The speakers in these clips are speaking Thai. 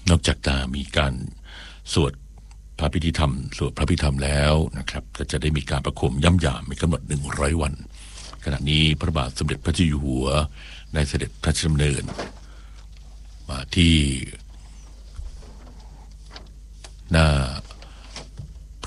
นอกจากจะมีการสวดพระพิธีธรรมสวดพระพิธรรมแล้วนะครับก็จะได้มีการประโคมย่ำหยามมีกำหนด100 วันขณะนี้พระบาทสมเด็จพระเจ้าอยู่หัวได้เสด็จพระราชดำเนินมาที่หน้าพ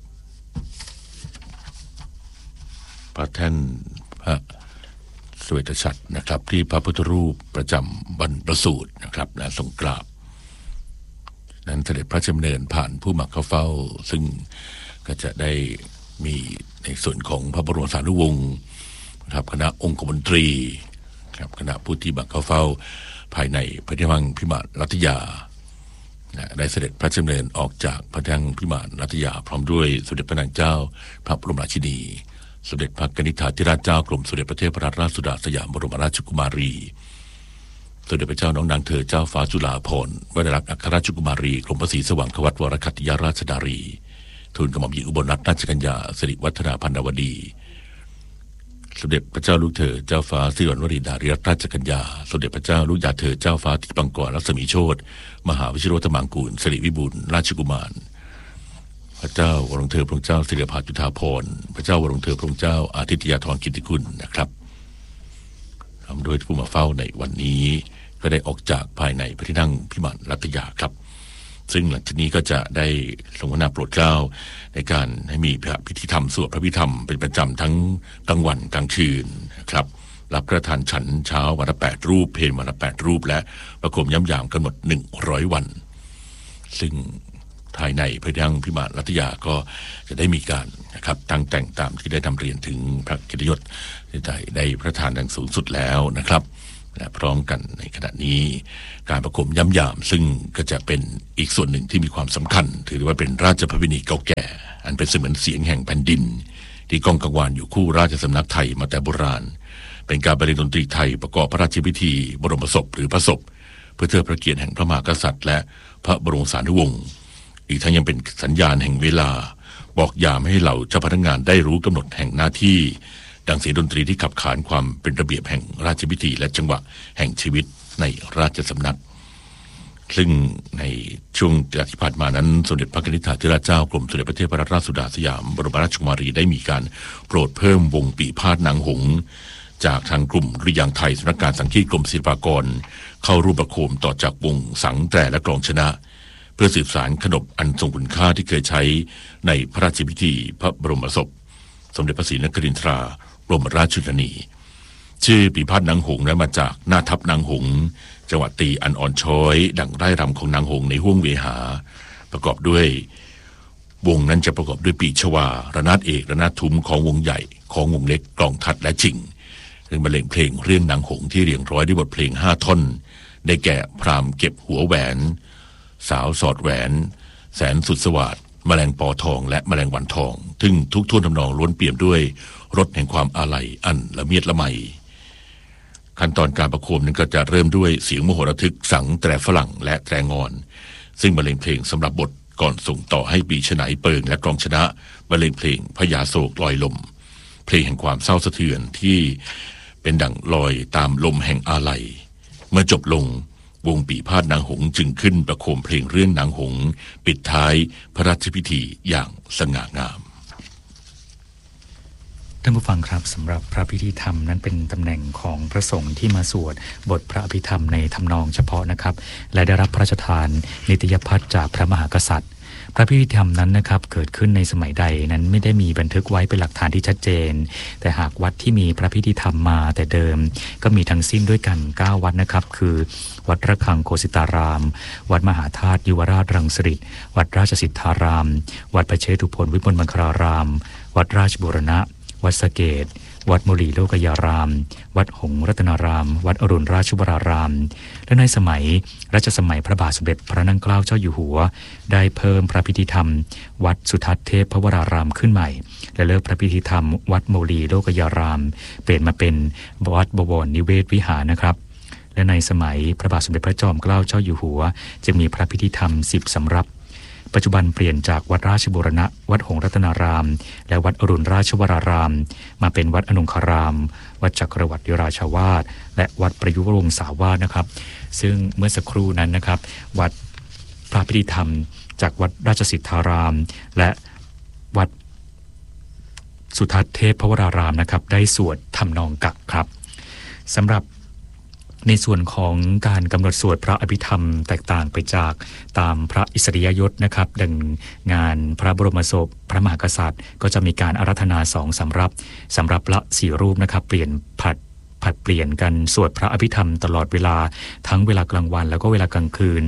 ระแท่นพระสเวตฉัตรนะครับที่พระพุทธรูปประจำวันประสูตินะครับและทรงกราบนั้นเสด็จพระราชดำเนินผ่านผู้มาเข้าเฝ้าซึ่งก็จะได้มีในส่วนของพระบรมสารีวงศ์นะครับคณะองคมนตรีครับคณะผู้ที่มาเข้าเฝ้าภายในพระที่นั่งพิมานรัตยาได้เสด็จพระราชดำเนินออกจากพระที่นั่งพิมานรัตยาพร้อมด้วยสมเด็จพระนางเจ้าพระบรมราชินีสมเด็จพระกนิษฐาธิราชเจ้ากรมสมเด็จพระเทพรัตนราชสุดาสยามบรมราชกุมารีสมเด็จพระเจ้าน้องนางเธอเจ้าฟ้าจุฬาภรณ์วชิรอัครราชกุมารีกรมพระศรีสว่างควัตวรคัตติยราชดารีทูลกระหม่อมหญิงอุบลรัตนราชกัญญาสิริวัฒนาพันนวดีสมเด็จพระเจ้าลูกเธอเจ้าฟ้าสิริวัณวรีนารีรัตนราชกัญญาสมเด็จพระเจ้าลูกยาเธอเจ้าฟ้าทิปังกรรัศมีโชติมหาวชิโรธมังกูลสิริวิบูลย์ราชกุมารพระเจ้าวรวงเธอพระองค์เจ้าสิริภาจุฑาภรณ์พระเจ้าวรวงเธอพระองค์เจ้าอาทิตยาธรกิตติคุณนะครับทำโดยผู้มาเฝ้าในวันนี้ก็ได้ออกจากภายในพระที่นั่งพิมานรัตยาครับซึ่งหลังจากนี้ก็จะได้ทรงพระนามโปรดเกล้าในการให้มีพระพิธีธรรมสวดพระพิธรรมเป็นประจำทั้งกลางวันกลางคืนนะครับรับประทานฉันเช้าวันละ8 รูปเพลวันละ8 รูปและประโคมย่ำหยามกำหนด100 วันซึ่งภายในพระที่นั่งพิมานรัตยาก็จะได้มีการนะครับตั้งแต่งตามที่ได้ทำเรียนถึงพระเกียรติยศที่ได้พระทานดังสูงสุดแล้วนะครับและพร้อมกันในขณะนี้การประโคมย่ำหยามซึ่งก็จะเป็นอีกส่วนหนึ่งที่มีความสำคัญถือว่าเป็นราชประเพณีเก่าแก่อันเป็นเสมือนเสียงแห่งแผ่นดินที่ก้องกังวานอยู่คู่ราชสำนักไทยมาแต่โบราณเป็นการบรรเลงดนตรีไทยประกอบพระราชพิธีบรมศพหรือพระศพเพื่อเทิดพระเกียรติแห่งพระมหากษัตริย์และพระบรมสารีวงศ์อีกทั้งยังเป็นสัญญาณแห่งเวลาบอกยามให้เหล่าเจ้าพนักงานได้รู้กำหนดแห่งหน้าที่ดังเสียงดนตรีที่ขับขานความเป็นระเบียบแห่งราชพิธีและจังหวะแห่งชีวิตในราชสำนักซึ่งในช่วงที่ผ่านมานั้นสมเด็จพระกนิษฐาธิราชเจ้ากรมสมเด็จพระเทพรัตนราชสุดาสยามบรมราชกุมารีได้มีการโปรดเพิ่มวงปีพาทย์นางหงส์จากทางกลุ่มดุริยางค์ไทยสำนักงานสังฆีตกรมศิลปากรเข้าร่วมประโคมต่อจากวงสังแตรและกลองชนะเพื่อสืบสานขนบอันทรงคุณค่าที่เคยใช้ในพระราชพิธีพระบรมศพสมเด็จพระศรีนครินทราบรมราชชนนีชื่อปีพาทย์นางหงส์นั้นมาจากหน้าทัพนางหงส์จังหวะตีอันอ่อนช้อยดังไร่รำของนางหงส์ในห้วงเวหาประกอบด้วยวงนั้นจะประกอบด้วยปีชวาระนาดเอกระนาดทุ้มของวงใหญ่ของวงเล็กกลองทัดและจิงซึ่งบรรเลงเพลงเรื่องนางหงส์ที่เรียงร้อยด้วยบทเพลง5 ท่อนได้แก่พราหมณ์เก็บหัวแหวนสาวสอดแหวนแสนสุดสวัสดิ์แมลงปอทองและแมลงวันทองซึ่งทุกท่วนทำนองล้วนเปี่ยมด้วยรสแห่งความอาลัยอันละเมียดละไมขั้นตอนการประโคมนั้นก็จะเริ่มด้วยเสียงมโหระทึกสังแตรฝรั่งและแตรงอนซึ่งบรรเลงเพลงสำหรับบทก่อนส่งต่อให้ปีฉไนเปิงและกลองชนะบรรเลงเพลงพญาโศกลอยลมเพลงแห่งความเศร้าสะเทือนที่เป็นดั่งลอยตามลมแห่งอาลัยเมื่อจบลงวงปีพาทย์นางหงส์จึงขึ้นประโคมเพลงเรื่องนางหงส์ปิดท้ายพระราชพิธีอย่างสง่างามท่านผู้ฟังครับสำหรับพระพิธีธรรมนั้นเป็นตำแหน่งของพระสงฆ์ที่มาสวดบทพระอภิธรรมในทำนองเฉพาะนะครับและได้รับพระราชทานนิตยพัฒน์จากพระมหากษัตริย์พระพิธีธรรมนั้นนะครับเกิดขึ้นในสมัยใดนั้นไม่ได้มีบันทึกไว้เป็นหลักฐานที่ชัดเจนแต่หากวัดที่มีพระพิธีธรรมมาแต่เดิมก็มีทั้งสิ้นด้วยกัน9 วัดนะครับคือวัดระฆังโคสิตารามวัดมหาธาตุยุวราชรังสฤษฎ์วัดราชสิทธารามวัดพระเชตุพนวิมลมังคลารามวัดราชบูรณะวัดสะเกษวัดมุลีโลกยารามวัดหงส์รัตนารามวัดอรุณราชวรารามและในสมัยรัชสมัยพระบาทสมเด็จพระนั่งเกล้าเจ้าอยู่หัวได้เพิ่มพระพิธีธรรมวัดสุทัศน์เทพวรารามขึ้นใหม่และเลิกพระพิธีธรรมวัดมุลีโลกยารามเปลี่ยนมาเป็นวัดบวรนิเวศวิหารนะครับและในสมัยพระบาทสมเด็จพระจอมเกล้าเจ้าอยู่หัวจะมีพระพิธีธรรม10 สำรับปัจจุบันเปลี่ยนจากวัดราชบูรณะวัดหงส์รัตนารามและวัดอรุณราชวรารามมาเป็นวัดอนงคารามวัดจักรวรรดิราชวาสและวัดประยุรวงศาวาสนะครับซึ่งเมื่อสักครู่นั้นนะครับวัดระพิธีธรรมจากวัดราชสิทธารามและวัดสุทัศน์เทพวรารามนะครับได้สวดทำนองกักครับสำหรับในส่วนของการกำหนดสวดพระอภิธรรมแตกต่างไปจากตามพระอิสริยยศนะครับดังงานพระบรมศพพระมหากษัตริย์ก็จะมีการอาราธนา2สำรับละ4รูปนะครับเปลี่ยนผัดเปลี่ยนกันสวดพระอภิธรรมตลอดเวลาทั้งเวลากลางวันแล้วก็เวลากลางคืน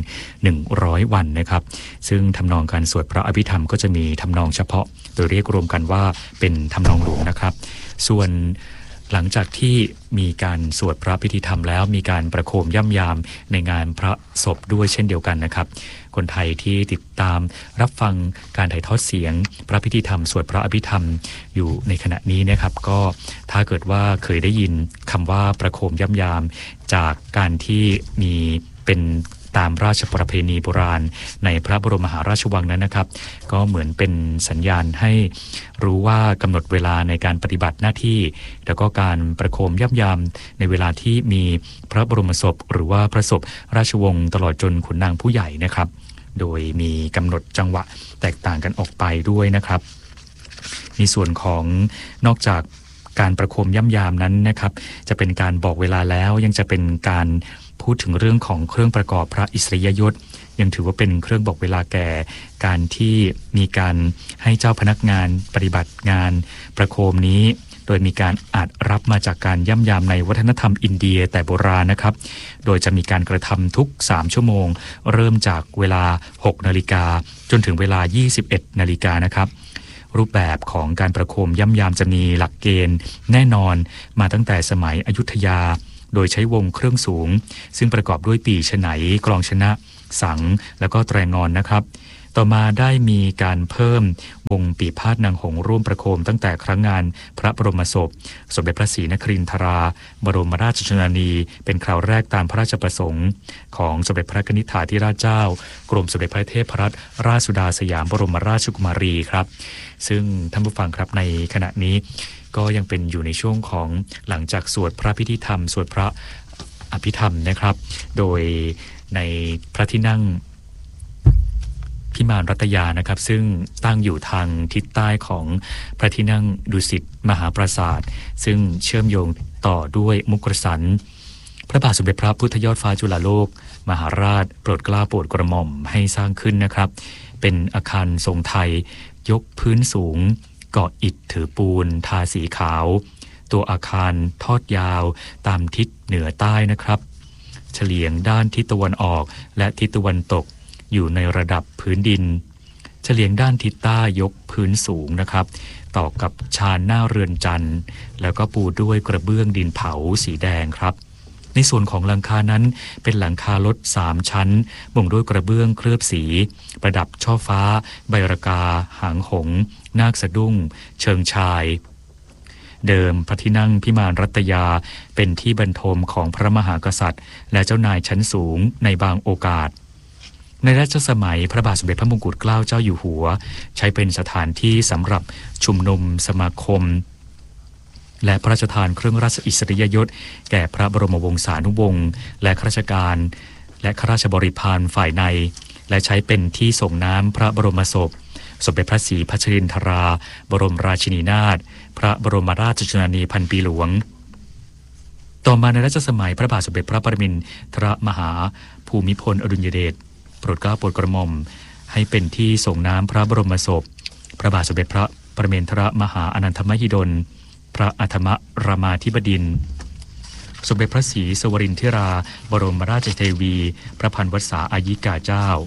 100วันนะครับซึ่งทำนองการสวดพระอภิธรรมก็จะมีทำนองเฉพาะโดยเรียกรวมกันว่าเป็นทำนองหลวงนะครับส่วนหลังจากที่มีการสวดพระพิธีธรรมแล้วมีการประโคมย่ำยามในงานพระศพด้วยเช่นเดียวกันนะครับคนไทยที่ติดตามรับฟังการถ่ายทอดเสียงพระพิธีธรรมสวดพระอภิธรรมอยู่ในขณะนี้นะครับก็ถ้าเกิดว่าเคยได้ยินคำว่าประโคมย่ำยามจากการที่มีเป็นตามราชประเพณีโบราณในพระบรมมหาราชวังนั้นนะครับก็เหมือนเป็นสัญญาณให้รู้ว่ากำหนดเวลาในการปฏิบัติหน้าที่แล้วก็การประโคมย่ำยามในเวลาที่มีพระบรมศพหรือว่าพระศพราชวงศ์ตลอดจนขุนนางผู้ใหญ่นะครับโดยมีกำหนดจังหวะแตกต่างกันออกไปด้วยนะครับในส่วนของนอกจากการประโคมย่ำยามนั้นนะครับจะเป็นการบอกเวลาแล้วยังจะเป็นการพูดถึงเรื่องของเครื่องประกอบพระอิสริยยศยังถือว่าเป็นเครื่องบอกเวลาแก่การที่มีการให้เจ้าพนักงานปฏิบัติงานประโคมนี้โดยมีการอาจรับมาจากการย่ำยามในวัฒนธรรมอินเดียแต่โบราณนะครับโดยจะมีการกระทำทุก3ชั่วโมงเริ่มจากเวลา 6 นาฬิกาจนถึงเวลา 21 นาฬิกานะครับรูปแบบของการประโคมย่ำยามจะมีหลักเกณฑ์แน่นอนมาตั้งแต่สมัยอยุธยาโดยใช้วงเครื่องสูงซึ่งประกอบด้วยปี่ฉไนกลองชนะสังแล้วก็แตรงอนนะครับต่อมาได้มีการเพิ่มวงปีพาทย์นางหงส์ร่วมประโคมตั้งแต่ครั้งงานพระบรมศพสมเด็จพระศรีนครินทราบรมราชชนนีเป็นคราวแรกตามพระราชประสงค์ของสมเด็จพระนิธิถาธิราชเจ้ากรมสมเด็จพระเทพรัตนราชสุดาสยามบรมราชกุมารีครับซึ่งท่านผู้ฟังครับในขณะนี้ก็ยังเป็นอยู่ในช่วงของหลังจากสวดพระพิธีธรรมสวดพระอภิธรรมนะครับโดยในพระที่นั่งพิมานรัตยานะครับซึ่งตั้งอยู่ทางทิศใต้ของพระที่นั่งดุสิตมหาปราสาทซึ่งเชื่อมโยงต่อด้วยมุกสันพระบาทสมเด็จพระพุทธยอดฟ้าจุฬาโลกมหาราชโปรดเกล้าโปรดกระหม่อมให้สร้างขึ้นนะครับเป็นอาคารทรงไทยยกพื้นสูงเกาะอิฐถือปูนทาสีขาวตัวอาคารทอดยาวตามทิศเหนือใต้นะครับเฉลียงด้านทิศตะวันออกและทิศตะวันตกอยู่ในระดับพื้นดินเฉลียงด้านทิศใต้ยกพื้นสูงนะครับต่อกับชานหน้าเรือนจันทร์แล้วก็ปูด้วยกระเบื้องดินเผาสีแดงครับในส่วนของหลังคานั้นเป็นหลังคารถ3ชั้นมุงด้วยกระเบื้องเคลือบสีประดับช่อฟ้าใบระกาหางหงส์นาคสะดุ้งเชิงชายเดิมพระที่นั่งพิมานรัตยาเป็นที่บรรทมของพระมหากษัตริย์และเจ้านายชั้นสูงในบางโอกาสในรัชสมัยพระบาทสมเด็จพระมงกุฎเกล้าเจ้าอยู่หัวใช้เป็นสถานที่สำหรับชุมนุมสมาคมและพระราชทานเครื่องราชอิสริยยศแก่พระบรมวงศานุวงศ์และข้าราชการและข้าราชบริพารฝ่ายในและใช้เป็นที่ส่งน้ำพระบรมศพสมเด็จพระศรีพัชรินทราบรมราชินีนาถพระบรมราชชนนีพันปีหลวงต่อมาในรัชสมัยพระบาทสมเด็จพระปรมินทรมหาภูมิพลอดุลยเดชโปรดเกล้าโปรดกระหม่อมให้เป็นที่ส่งน้ำพระบรมศพพระบาทสมเด็จพระปรมินทรมหาอนันทมหิดลพระอัฐมรามาธิบดินทร์สมเด็จพระศรีสวรินทราบรมราชเทวีพระพันวษาอายิกาเจ้า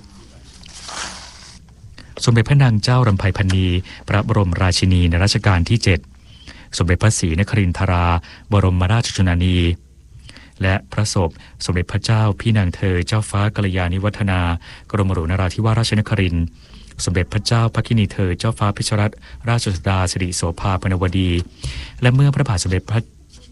สมเด็จพระนางเจ้ารำไพพรรณีพระบรมราชินีในรัชกาลที่7สมเด็จพระศรีนครินทราบรมราชชนนีและพระศพสมเด็จพระเจ้าพี่นางเธอเจ้าฟ้ากัลยาณิวัฒนากรมหลวงนราธิวาสราชนครินทร์สมเด็จพระเจ้าพระกินีเธอเจ้าฟ้าเพชรรัตนราชสุดาสิริโสภาพนวดีและเมื่อพระบาทสมเด็จพระ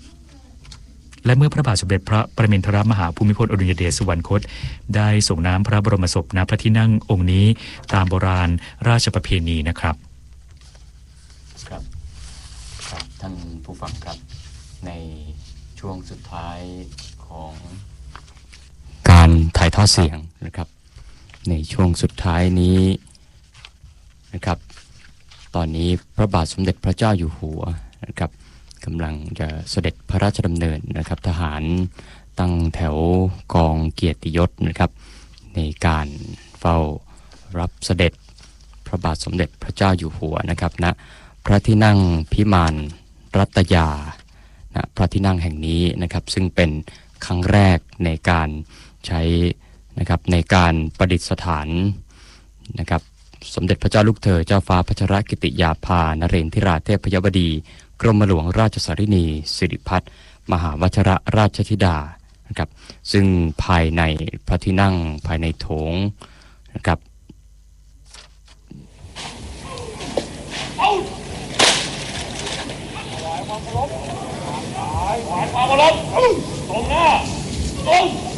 ปรมินทรมหาภูมิพลอดุลยเดชสุวรรคตได้ส่งน้ำพระบรมศพณพระที่นั่งองค์นี้ตามโบราณราชประเพณีนะครับครับท่านผู้ฟังครับในช่วงสุดท้ายของการถ่ายทอดเสียงนะครับในช่วงสุดท้ายนี้นะครับตอนนี้พระบาทสมเด็จพระเจ้าอยู่หัวนะครับกำลังจะเสด็จพระราชดำเนินนะครับทหารตั้งแถวกองเกียรติยศนะครับในการเฝ้ารับเสด็จพระบาทสมเด็จพระเจ้าอยู่หัวนะครับณพระที่นั่งพิมานรัตยาณพระที่นั่งแห่งนี้นะครับซึ่งเป็นครั้งแรกในการใช้นะครับในการประดิษฐานนะครับสมเด็จพระเจ้าลูกเธอเจ้าฟ้าพัชรกิติยาภานเรนทิราเทพยบดีกรมหลวงราชสารินีสิริพัฒน์มหาวชิรราชธิดานะครับซึ่งภายในพระที่นั่งภายในโถงนะครับถวายความเคารพตรงหน้าตรง